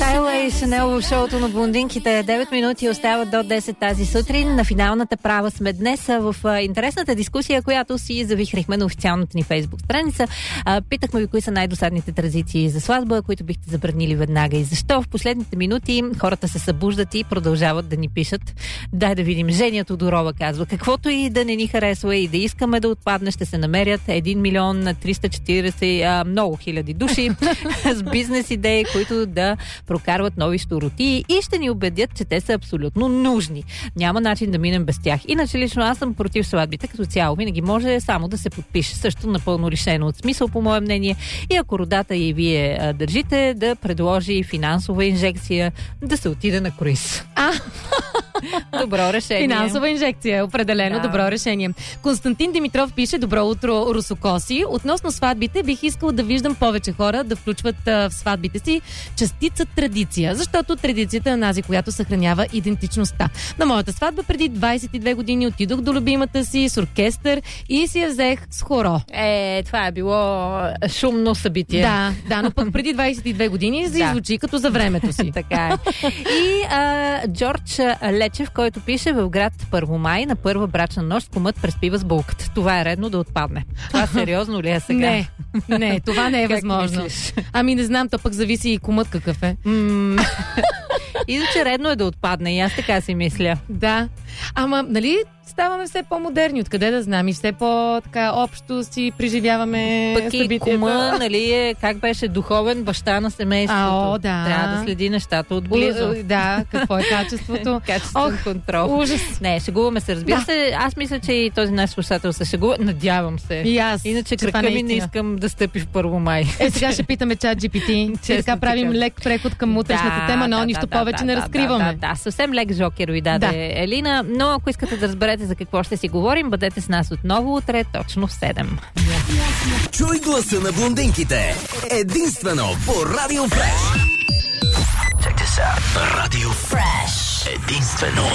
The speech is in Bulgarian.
Кайла и Шанел в шоуто на блондинките. 9 минути остават до 10 тази сутрин. На финалната права сме днес в интересната дискусия, която си завихрихме на официалната ни фейсбук страница. Питахме ви кои са най-досадните традиции за сватба, които бихте забранили веднага и защо. В последните минути хората се събуждат и продължават да ни пишат. Дай да видим. Женя Тодорова казва: каквото и да не ни харесва и да искаме да отпадне, ще се намерят 1 милион 340 много хиляди души с бизнес идеи, които да прокарват нови щуротии и ще ни убедят, че те са абсолютно нужни. Няма начин да минем без тях. Иначе лично аз съм против сватбите като цяло. Винаги може само да се подпише. Също напълно лишено от смисъл, по мое мнение. И ако родата и вие държите, да предложи финансова инжекция, да се отиде на круиз. Добро решение. Финансова инжекция, определено добро решение. Константин Димитров пише: добро утро, русокоси. Относно сватбите, бих искал да виждам повече хора да включват в сватбите си частица традиция, защото традицията е онази, която съхранява идентичността. На моята сватба преди 22 години отидох до любимата си с оркестър и си я взех с хоро. Това е било шумно събитие. Да, но пък преди 22 години звучи като за времето си. Така е. И Джордж Лечев, който пише: в град Първомай на първа брачна нощ кумът преспива с булката. Това е редно да отпадне. Това сериозно ли е сега? Не, това не е възможно. Мислиш? Ами не знам, то пък зависи и кумът какъв е. Иначе редно е да отпадне и аз така си мисля. Да. Ама, нали, ставаме все по-модерни, откъде да знам, и все по-така общо си преживяваме събитията. Пък и кума, нали, как беше духовен баща на семейството. Трябва да следи нещата отблизо. Да, какво е качеството? Качествен контрол. Ужас. Не, шегуваме се, разбира се. Аз мисля, че и този наш слушател се шегува. Надявам се. И аз. Иначе крака ми не искам да стъпи в Първомай. Сега ще питаме ChatGPT. Така правим лек преход към утрешната тема, но нищо повече не разкриваме. Да, съвсем лек жокер ви даде Елина. Но ако искате да разберете за какво ще си говорим, бъдете с нас отново утре, точно в 7. Чуй гласа на блондинките. Единствено по Радио Фреш. Радио Фреш. Единствено